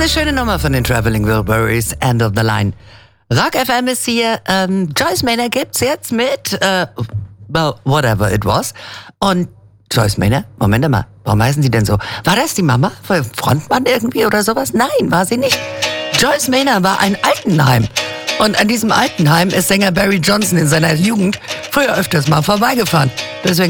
eine schöne Nummer von den Traveling Wilburys, End of the Line. Rock FM ist hier, Joyce Manor gibt's jetzt mit, well, whatever it was. Und Joyce Manor, Moment mal, warum heißen sie denn so? War das die Mama? Frontmann irgendwie oder sowas? Nein, war sie nicht. Joyce Manor war ein Altenheim. Und an diesem Altenheim ist Sänger Barry Johnson in seiner Jugend früher öfters mal vorbeigefahren. Deswegen